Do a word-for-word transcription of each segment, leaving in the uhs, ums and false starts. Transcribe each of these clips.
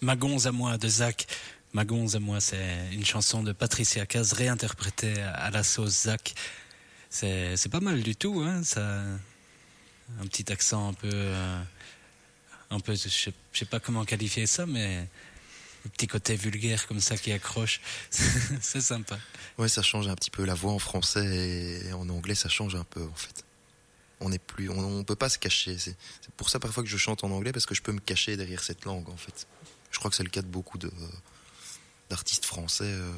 Ma gonze à moi de Zach. Ma gonze à moi, c'est une chanson de Patricia Cass réinterprétée à la sauce Zach. C'est, c'est pas mal du tout, hein. Ça, un petit accent un peu, euh, un peu, je sais, je sais pas comment qualifier ça, mais un petit côté vulgaire comme ça qui accroche. C'est sympa. Ouais, ça change un petit peu la voix en français et en anglais, ça change un peu en fait. On n'est plus, on, on peut pas se cacher. C'est, c'est pour ça parfois que je chante en anglais parce que je peux me cacher derrière cette langue en fait. Je crois que c'est le cas de beaucoup de d'artistes français, euh,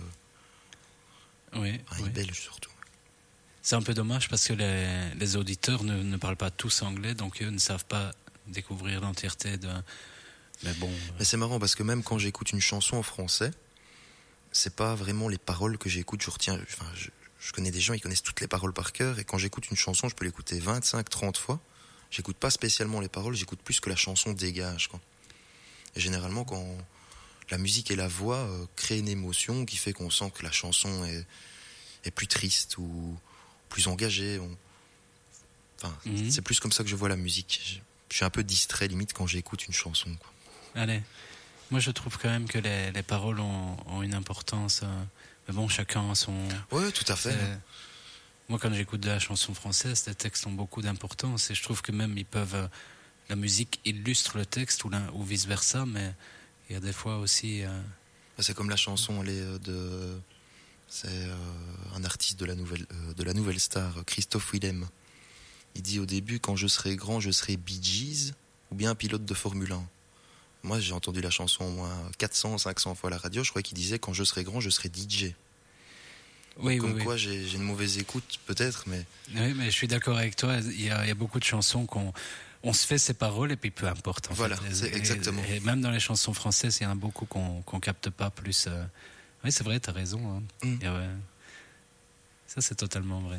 oui, ah, oui. belges surtout. C'est un peu dommage parce que les, les auditeurs ne, ne parlent pas tous anglais, donc eux ne savent pas découvrir l'entièreté de. Mais bon. Mais c'est marrant parce que même quand j'écoute une chanson en français, c'est pas vraiment les paroles que j'écoute. Je retiens. Enfin, je, je connais des gens, ils connaissent toutes les paroles par cœur, et quand j'écoute une chanson, je peux l'écouter vingt-cinq, trente fois. J'écoute pas spécialement les paroles, j'écoute plus que la chanson dégage, quoi. Et généralement, quand la musique et la voix euh, créent une émotion qui fait qu'on sent que la chanson est, est plus triste ou plus engagée. On... Enfin, mm-hmm. C'est plus comme ça que je vois la musique. Je, je suis un peu distrait limite quand j'écoute une chanson, quoi. Allez, moi je trouve quand même que les, les paroles ont, ont une importance. Euh, mais bon, chacun a son. Oui, tout à fait. Moi, quand j'écoute de la chanson française, les textes ont beaucoup d'importance et je trouve que même ils peuvent. Euh, la musique illustre le texte ou, ou vice versa, mais il y a des fois aussi. Euh... C'est comme la chanson, elle est de. C'est euh, un artiste de la nouvelle euh, de la nouvelle star, Christophe Willem. Il dit au début, quand je serai grand, je serai Bee Gees ou bien un pilote de Formule un. Moi, j'ai entendu la chanson au moins quatre cents, cinq cents fois à la radio. Je croyais qu'il disait, quand je serai grand, je serai D J. Oui, Comme oui, quoi, oui. J'ai, j'ai une mauvaise écoute, peut-être, mais... Oui, mais je suis d'accord avec toi. Il y a, il y a beaucoup de chansons qu'on... On se fait ses paroles et puis peu importe. En voilà, fait. c'est et, exactement. Et, et même dans les chansons françaises, il y en a beaucoup qu'on, qu'on capte pas plus. Euh... Oui, c'est vrai, t'as raison. Hein. Mm. Et ouais. Ça, c'est totalement vrai.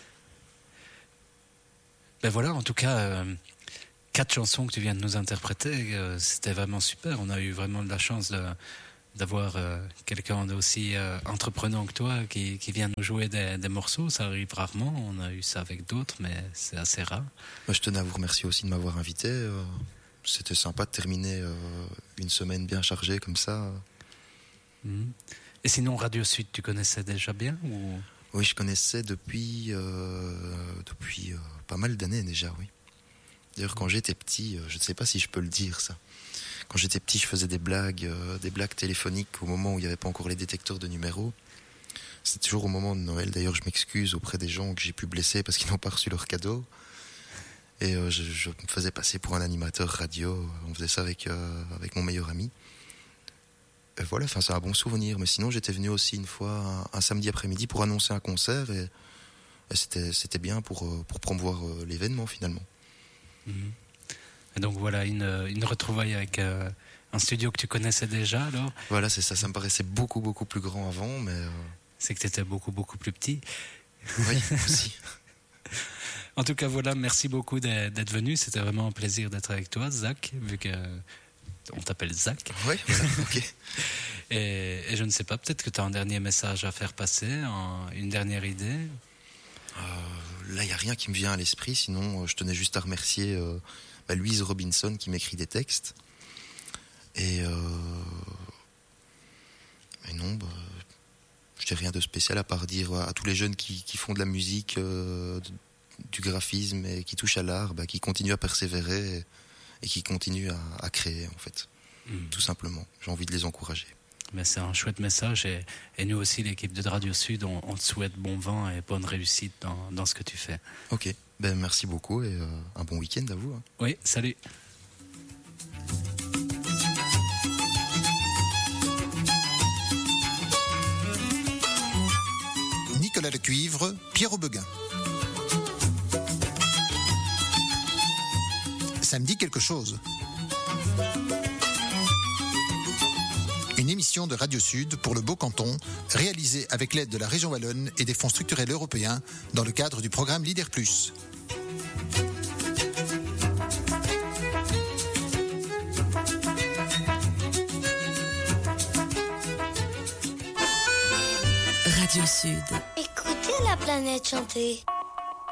Ben voilà, en tout cas... Euh... Quatre chansons que tu viens de nous interpréter, euh, c'était vraiment super. On a eu vraiment de la chance de, d'avoir euh, quelqu'un d'aussi euh, entreprenant que toi qui, qui vient nous jouer des, des morceaux. Ça arrive rarement. On a eu ça avec d'autres, mais c'est assez rare. Moi, je tenais à vous remercier aussi de m'avoir invité. Euh, c'était sympa de terminer euh, une semaine bien chargée comme ça. Mmh. Et sinon, Radio Sud, tu connaissais déjà bien ou... Oui, je connaissais depuis, euh, depuis euh, pas mal d'années déjà, oui. D'ailleurs, quand j'étais petit, je ne sais pas si je peux le dire, ça. Quand j'étais petit, je faisais des blagues, euh, des blagues téléphoniques au moment où il n'y avait pas encore les détecteurs de numéros. C'était toujours au moment de Noël. D'ailleurs, je m'excuse auprès des gens que j'ai pu blesser parce qu'ils n'ont pas reçu leur cadeau. Et euh, je, je me faisais passer pour un animateur radio. On faisait ça avec, euh, avec mon meilleur ami. Et voilà, enfin, c'est un bon souvenir. Mais sinon, j'étais venu aussi une fois, un, un samedi après-midi, pour annoncer un concert. Et, et c'était, c'était bien pour, pour promouvoir euh, l'événement, finalement. Et donc voilà, une, une retrouvaille avec euh, un studio que tu connaissais déjà alors. Voilà, c'est ça, ça me paraissait beaucoup beaucoup plus grand avant, mais... Euh... C'est que tu étais beaucoup beaucoup plus petit. Oui, aussi. En tout cas voilà, merci beaucoup d'être venu, c'était vraiment un plaisir d'être avec toi Zach, vu que on t'appelle Zach. Oui, voilà, ok. et, et je ne sais pas, peut-être que tu as un dernier message à faire passer, un, une dernière idée. Euh, là, il n'y a rien qui me vient à l'esprit, sinon euh, je tenais juste à remercier euh, bah, Louise Robinson qui m'écrit des textes. Et, euh, et non, bah, je n'ai rien de spécial à part dire à, à tous les jeunes qui, qui font de la musique, euh, de, du graphisme et qui touchent à l'art, bah, qui continuent à persévérer et, et qui continuent à, à créer, en fait. Mmh. Tout simplement. J'ai envie de les encourager. Mais c'est un chouette message et, et nous aussi, l'équipe de Radio Sud, on, on te souhaite bon vent et bonne réussite dans, dans ce que tu fais. Ok, ben, merci beaucoup et euh, un bon week-end à vous. Hein. Oui, salut. Nicolas Lecuivre, Pierre Aubeguin. Ça me dit quelque chose. Une émission de Radio Sud pour le Beau Canton, réalisée avec l'aide de la région Wallonne et des fonds structurels européens dans le cadre du programme Leader Plus. Radio Sud. Écoutez la planète chanter.